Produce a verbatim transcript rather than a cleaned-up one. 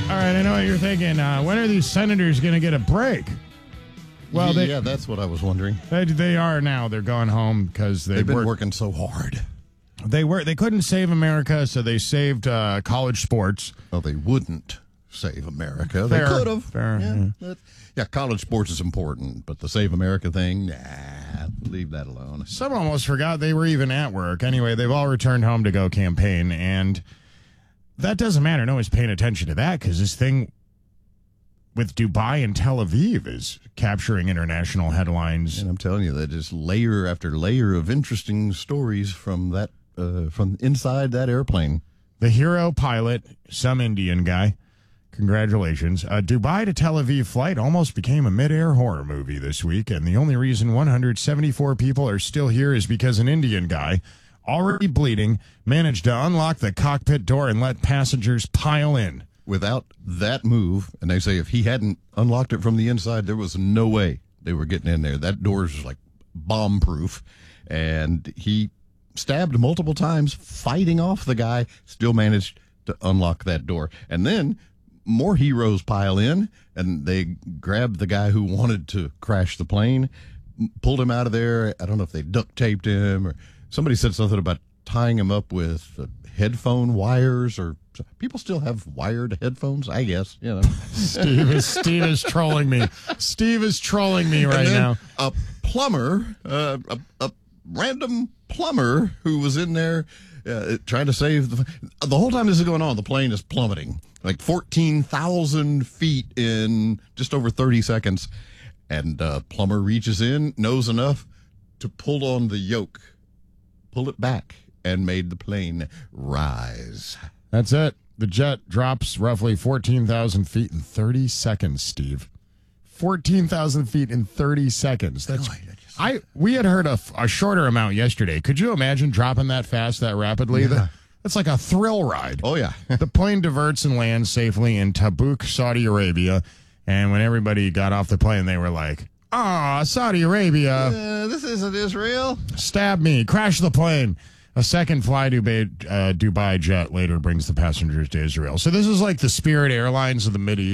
All right, I know what you're thinking. Uh, when are these senators going to get a break? Well, they, yeah, that's what I was wondering. They, they are now. They're going home because they they've been worked, working so hard. They were. They couldn't save America, so they saved uh, college sports. Well, they wouldn't save America. Fair, they could have. Fair. Yeah, Yeah. that- yeah, college sports is important, but the Save America thing, nah, leave that alone. Some almost forgot they were even at work. Anyway, they've all returned home to go campaign, and that doesn't matter. No one's paying attention to that because this thing with Dubai and Tel Aviv is capturing international headlines. And I'm telling you, that just layer after layer of interesting stories from that, uh, from inside that airplane. The hero pilot, some Indian guy. Congratulations. A Dubai to Tel Aviv flight almost became a mid-air horror movie this week, and the only reason one hundred seventy-four people are still here is because an Indian guy, already bleeding, managed to unlock the cockpit door and let passengers pile in. Without that move, and they say if he hadn't unlocked it from the inside, there was no way they were getting in there. That door is like bomb-proof, and he stabbed multiple times, fighting off the guy, still managed to unlock that door. And then more heroes pile in, and they grab the guy who wanted to crash the plane, pulled him out of there. I don't know if they duct taped him, or somebody said something about tying him up with uh, headphone wires, or people still have wired headphones, I guess. You know, Steve is Steve is trolling me. Steve is trolling me right and then now. A plumber, uh, a, a random plumber who was in there uh, trying to save the. The whole time this is going on, the plane is plummeting like fourteen thousand feet in just over thirty seconds. And uh, plumber reaches in, knows enough to pull on the yoke, pull it back, and made the plane rise. That's it. The jet drops roughly fourteen thousand feet in thirty seconds, Steve. fourteen thousand feet in thirty seconds. That's I. We had heard a, a shorter amount yesterday. Could you imagine dropping that fast, that rapidly? Yeah. That, that's like a thrill ride. Oh, yeah. The plane diverts and lands safely in Tabuk, Saudi Arabia. And when everybody got off the plane, they were like, "Ah, Saudi Arabia. Uh, this isn't Israel. Stab me. Crash the plane." A second Fly Dubai, uh, Dubai jet later brings the passengers to Israel. So this is like the Spirit Airlines of the Mideast.